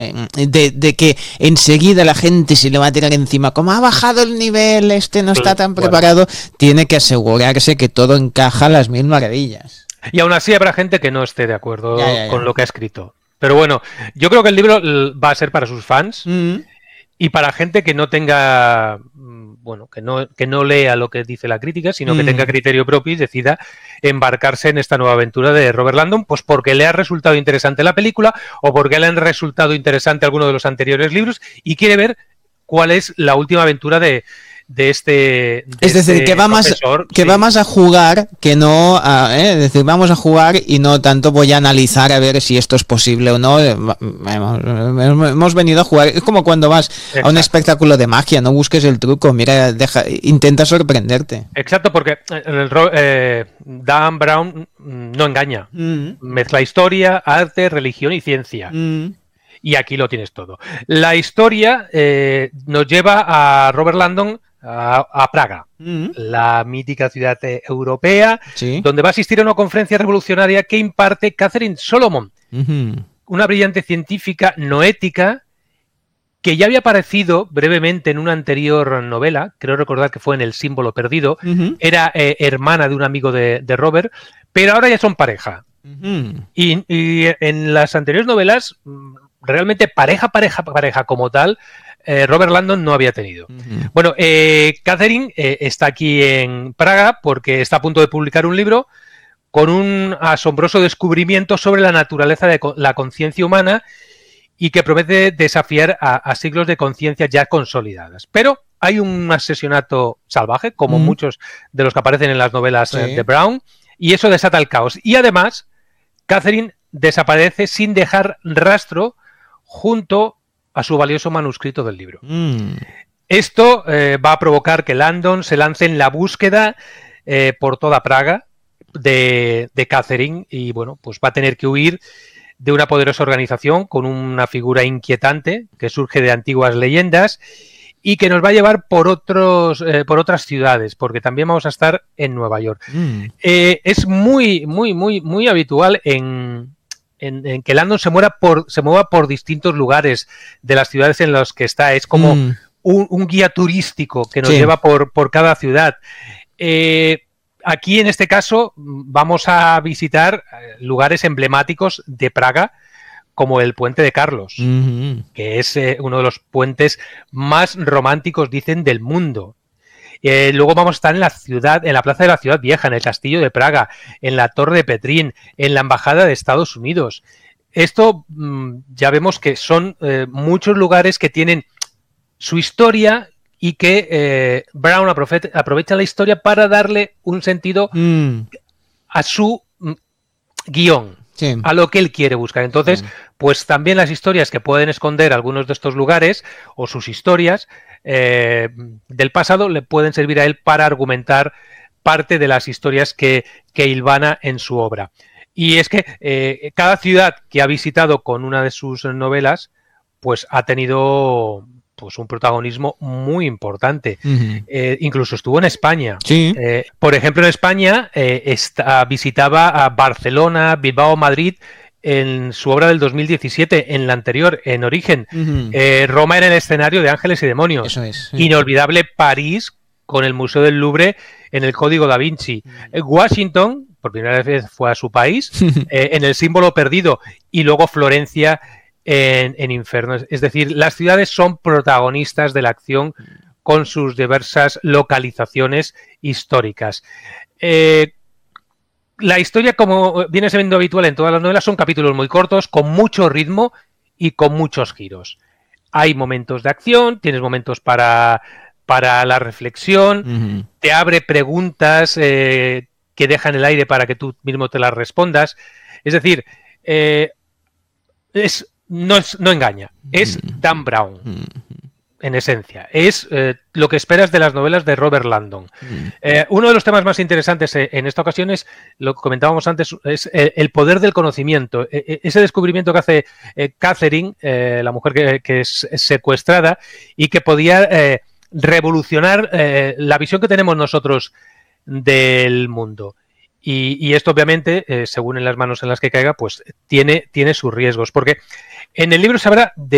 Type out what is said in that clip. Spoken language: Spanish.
de que enseguida la gente se le va a tirar encima, como ha bajado el nivel, no está tan preparado, tiene que asegurarse que todo encaja a las mil maravillas. Y aún así habrá gente que no esté de acuerdo con lo que ha escrito. Pero bueno, yo creo que el libro va a ser para sus fans y para gente que no tenga, bueno, que no lea lo que dice la crítica, sino que tenga criterio propio y decida embarcarse en esta nueva aventura de Robert Landon, pues porque le ha resultado interesante la película o porque le han resultado interesante alguno de los anteriores libros y quiere ver cuál es la última aventura de este es decir, que va más a jugar que no es decir, vamos a jugar y no tanto voy a analizar a ver si esto es posible o no. Hemos venido a jugar. Es como cuando vas a un espectáculo de magia, no busques el truco, mira, intenta sorprenderte. Exacto, porque Dan Brown no engaña. Mezcla historia, arte, religión y ciencia. Y aquí lo tienes todo. La historia nos lleva a Robert Landon a Praga, la mítica ciudad europea, donde va a asistir a una conferencia revolucionaria que imparte Catherine Solomon, una brillante científica noética que ya había aparecido brevemente en una anterior novela, creo recordar que fue en El símbolo perdido, era hermana de un amigo de Robert, pero ahora ya son pareja. Y en las anteriores novelas, realmente pareja como tal, Robert Landon no había tenido. Bueno, Catherine está aquí en Praga porque está a punto de publicar un libro con un asombroso descubrimiento sobre la naturaleza de la conciencia humana y que promete desafiar a siglos de conciencia ya consolidadas. Pero hay un asesinato salvaje, como muchos de los que aparecen en las novelas de Brown, y eso desata el caos. Y además, Catherine desaparece sin dejar rastro junto a su valioso manuscrito del libro. Esto va a provocar que Landon se lance en la búsqueda por toda Praga de Catherine y bueno, pues va a tener que huir de una poderosa organización con una figura inquietante que surge de antiguas leyendas y que nos va a llevar por otras ciudades, porque también vamos a estar en Nueva York. Es muy habitual en que Landon se mueva por distintos lugares de las ciudades en las que está. Es como un guía turístico que nos lleva por cada ciudad. Aquí, en este caso, vamos a visitar lugares emblemáticos de Praga, como el Puente de Carlos, que es uno de los puentes más románticos, dicen, del mundo. Luego vamos a estar en la plaza de la Ciudad Vieja, en el Castillo de Praga, en la Torre de Petrín, en la Embajada de Estados Unidos. Esto ya vemos que son muchos lugares que tienen su historia y que Brown aprovecha la historia para darle un sentido a su guión. A lo que él quiere buscar. Entonces, pues también las historias que pueden esconder algunos de estos lugares o sus historias del pasado le pueden servir a él para argumentar parte de las historias que hilvana en su obra. Y es que cada ciudad que ha visitado con una de sus novelas, pues ha tenido pues un protagonismo muy importante. Incluso estuvo en España. Por ejemplo, en España visitaba a Barcelona, Bilbao, Madrid en su obra del 2017, en la anterior, en Origen. Roma era el escenario de Ángeles y Demonios. Eso es. Inolvidable París con el Museo del Louvre en el Código Da Vinci. Washington, por primera vez fue a su país, en el Símbolo Perdido, y luego Florencia en Inferno. Es decir, las ciudades son protagonistas de la acción con sus diversas localizaciones históricas. La historia, como viene siendo habitual en todas las novelas, son capítulos muy cortos, con mucho ritmo y con muchos giros. Hay momentos de acción, tienes momentos para la reflexión, te abre preguntas que dejan el aire para que tú mismo te las respondas. Es decir, no engaña, es Dan Brown, en esencia. Es lo que esperas de las novelas de Robert Landon. Uno de los temas más interesantes en esta ocasión es, lo que comentábamos antes, es el poder del conocimiento. Ese descubrimiento que hace Catherine, la mujer que es secuestrada, y que podía revolucionar la visión que tenemos nosotros del mundo. Y esto, obviamente, según en las manos en las que caiga, pues tiene sus riesgos. Porque en el libro se habla de